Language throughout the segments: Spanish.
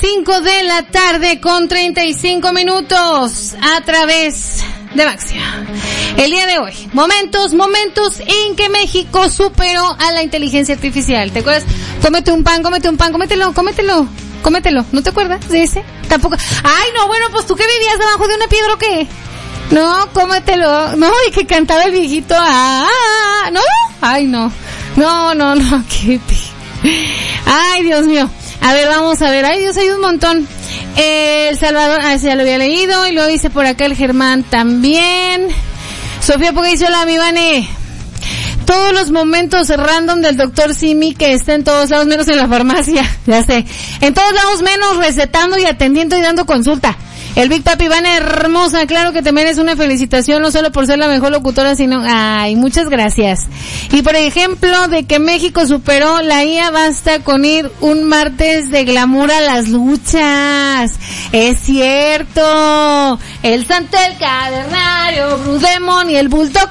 5 de la tarde con 35 minutos a través de Maxia. El día de hoy, momentos en que México superó a la inteligencia artificial. ¿Te acuerdas? Cómete un pan, cómetelo. ¿No te acuerdas de ese? Tampoco. Ay, no, bueno, pues tú qué vivías debajo de una piedra o qué. No, cómetelo. No, y que cantaba el viejito. ¿No? Ay, no, qué. Ay, Dios mío. A ver, vamos a ver. Ay, Dios, hay un montón. El Salvador, ya lo había leído. Y lo dice por acá el Germán también. Sofía, porque dice, hola, mi Vane. Todos los momentos random del doctor Simi, que está en todos lados, menos en la farmacia. Ya sé. En todos lados, menos recetando y atendiendo y dando consulta. El Big Papi, Vane, hermosa, claro que te mereces una felicitación, no solo por ser la mejor locutora, sino, ay, muchas gracias. Y por ejemplo, de que México superó la IA, basta con ir un martes de glamour a las luchas. Es cierto. El Santo, el Cavernario, Blue Demon y el Bulldog.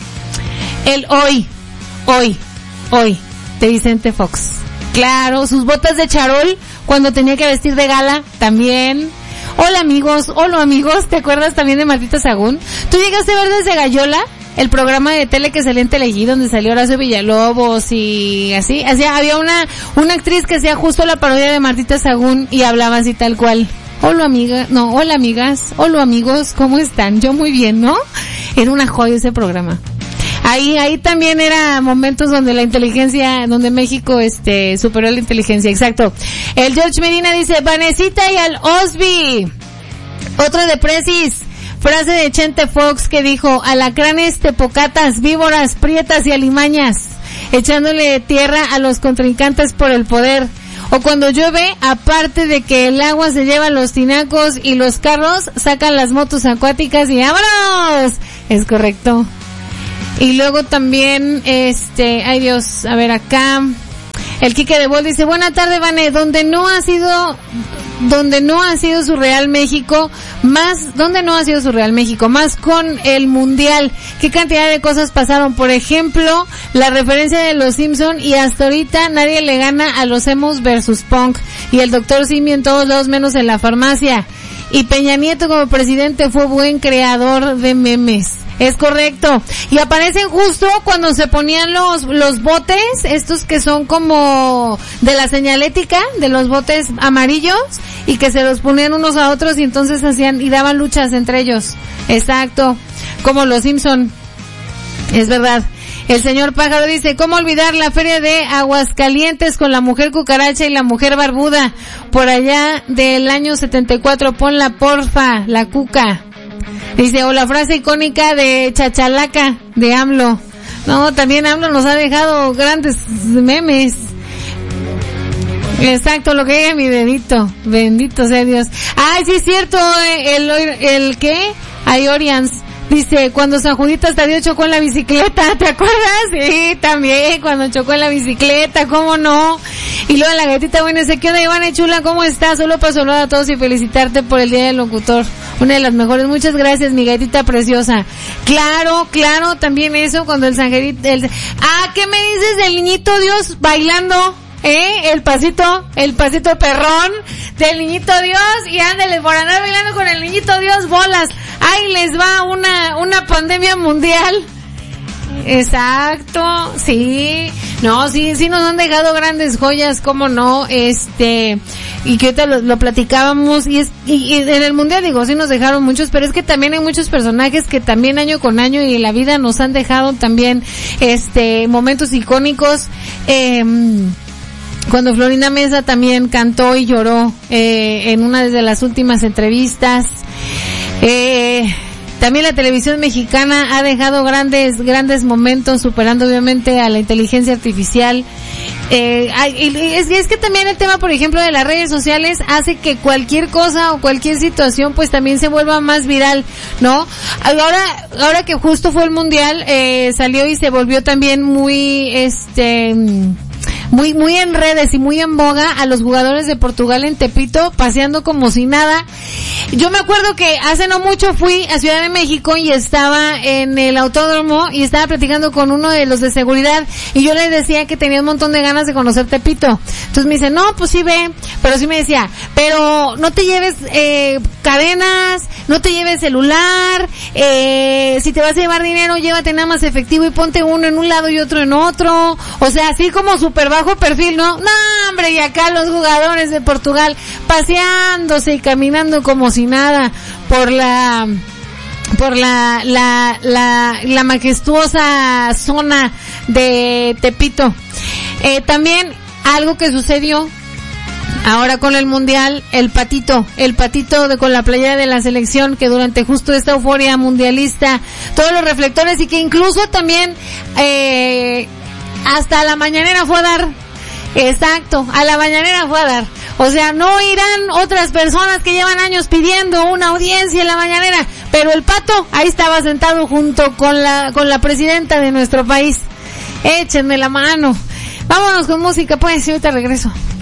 El hoy, de Vicente Fox. Claro, sus botas de charol, cuando tenía que vestir de gala, también. Hola amigos, ¿te acuerdas también de Martita Sagún? ¿Tú llegaste a ver desde Gallola el programa de tele que salía en Telehit, donde salió Horacio Villalobos y así? Había una actriz que hacía justo la parodia de Martita Sagún y hablaba así tal cual. Hola amigas, hola amigos, ¿cómo están? Yo muy bien, ¿no? Era una joya ese programa. Ahí también era momentos donde la inteligencia, donde México superó la inteligencia, exacto. El George Medina dice, Vanesita y al Osby. Otro de Precis, frase de Chente Fox que dijo, alacranes, tepocatas, víboras, prietas y alimañas, echándole tierra a los contrincantes por el poder. O cuando llueve, aparte de que el agua se lleva los tinacos y los carros, sacan las motos acuáticas y ¡vámonos! Es correcto. Y luego también, ay Dios, a ver acá, el Quique de Bol dice, buena tarde, Vane, donde no ha sido surreal México, más con el Mundial, qué cantidad de cosas pasaron, por ejemplo, la referencia de los Simpson y hasta ahorita nadie le gana a los emos versus punk, y el doctor Simi en todos lados menos en la farmacia, y Peña Nieto como presidente fue buen creador de memes. Es correcto. Y aparecen justo cuando se ponían los botes, estos que son como de la señalética, de los botes amarillos, y que se los ponían unos a otros y entonces hacían y daban luchas entre ellos. Exacto. Como los Simpson. Es verdad. El señor Pájaro dice, ¿cómo olvidar la feria de Aguascalientes con la mujer cucaracha y la mujer barbuda? Por allá del año 74, ponla porfa, la cuca. Dice, o la frase icónica de Chachalaca, de AMLO. No, también AMLO nos ha dejado grandes memes. Exacto, lo que diga mi dedito. Bendito sea Dios. Ay, sí es cierto, el ¿qué? Ayorians. Dice, cuando San Juditas Tadeo chocó en la bicicleta, ¿te acuerdas? Sí, también, cuando chocó en la bicicleta, ¿cómo no? Y luego la gatita, bueno, ¿qué onda, Ivana chula? ¿Cómo estás? Solo para saludar a todos y felicitarte por el Día del Locutor. Una de las mejores. Muchas gracias, mi gatita preciosa. Claro, también eso, cuando el Sanjerito, ¿qué me dices del niñito Dios bailando? El pasito perrón del niñito Dios, y ándale, por andar bailando con el niñito Dios, bolas. Ahí les va una pandemia mundial. Exacto, sí. No, sí nos han dejado grandes joyas, cómo no, y que ahorita lo platicábamos, y en el mundial digo, sí nos dejaron muchos, pero es que también hay muchos personajes que también año con año y en la vida nos han dejado también, momentos icónicos, cuando Florinda Mesa también cantó y lloró, en una de las últimas entrevistas, también la televisión mexicana ha dejado grandes momentos, superando obviamente a la inteligencia artificial. Es que también el tema, por ejemplo, de las redes sociales hace que cualquier cosa o cualquier situación pues también se vuelva más viral, ¿no? Ahora que justo fue el Mundial, salió y se volvió también muy en redes y muy en boga a los jugadores de Portugal en Tepito paseando como si nada. Yo me acuerdo que hace no mucho fui a Ciudad de México y estaba en el autódromo y estaba platicando con uno de los de seguridad y yo le decía que tenía un montón de ganas de conocer Tepito. Entonces me dice, no, pues sí ve, pero sí me decía, pero no te lleves cadenas, no te lleves celular, si te vas a llevar dinero, llévate nada más efectivo y ponte uno en un lado y otro en otro, o sea, así como súper bajo perfil, ¿no? No, hombre, y acá los jugadores de Portugal paseándose y caminando como si nada por la majestuosa zona de Tepito. También algo que sucedió ahora con el mundial, el patito con la playera de la selección, que durante justo esta euforia mundialista, todos los reflectores, y que incluso también hasta a la mañanera fue a dar. Exacto, a la mañanera fue a dar. O sea, no irán otras personas que llevan años pidiendo una audiencia en la mañanera, pero el pato ahí estaba sentado junto con la presidenta de nuestro país. Échenme la mano. Vámonos con música, pues, y ahorita regreso.